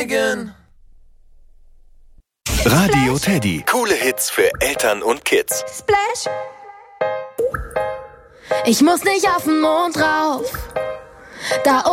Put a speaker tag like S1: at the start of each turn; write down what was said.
S1: Megan.
S2: Radio Teddy. Coole Hits für Eltern und Kids.
S3: Splash. Ich muss nicht auf den Mond rauf. Da